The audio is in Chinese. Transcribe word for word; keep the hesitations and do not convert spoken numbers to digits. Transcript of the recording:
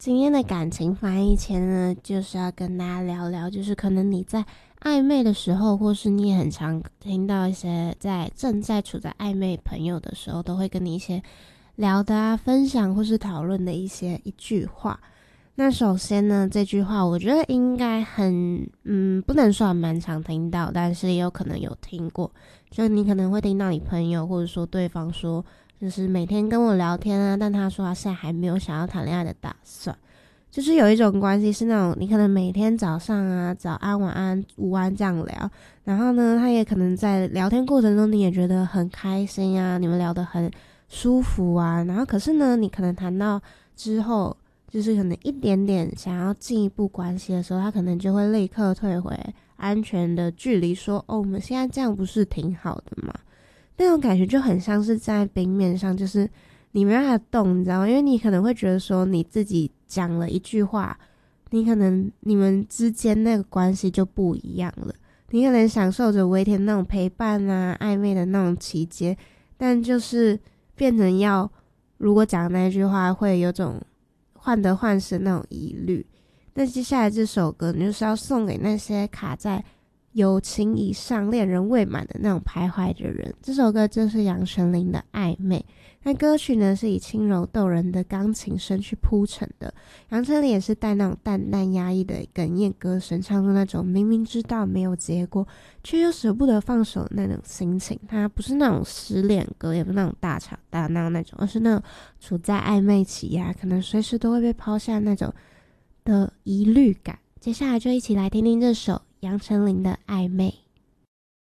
今天的感情翻译前呢，就是要跟大家聊聊，就是可能你在暧昧的时候，或是你也很常听到一些在正在处在暧昧朋友的时候，都会跟你一些聊的啊、分享或是讨论的一些一句话。那首先呢，这句话我觉得应该很，嗯，不能说还蛮常听到，但是也有可能有听过。就你可能会听到你朋友或者说对方说，就是每天跟我聊天啊，但他说他现在还没有想要谈恋爱的打算。就是有一种关系是那种，你可能每天早上啊，早安、晚安、午安这样聊，然后呢，他也可能在聊天过程中你也觉得很开心啊，你们聊得很舒服啊，然后可是呢，你可能谈到之后，就是可能一点点想要进一步关系的时候，他可能就会立刻退回安全的距离，说哦，我们现在这样不是挺好的吗？那种感觉就很像是在冰面上，就是你没办法动，你知道吗？因为你可能会觉得说你自己讲了一句话，你可能你们之间那个关系就不一样了。你可能享受着微甜那种陪伴啊、暧昧的那种期间，但就是变成要如果讲那句话会有种患得患失那种疑虑。那接下来这首歌就是要送给那些卡在友情以上恋人未满的那种徘徊的人。这首歌就是杨丞琳的暧昧，那歌曲呢是以轻柔动人的钢琴声去铺陈的，杨丞琳也是带那种淡淡压抑的哽咽歌声，唱出那种明明知道没有结果却又舍不得放手的那种心情。它不是那种失恋歌，也不是那种大吵大闹那种，而是那种处在暧昧期呀、啊，可能随时都会被抛下那种的疑虑感。接下来就一起来听听这首杨丞琳的暧昧。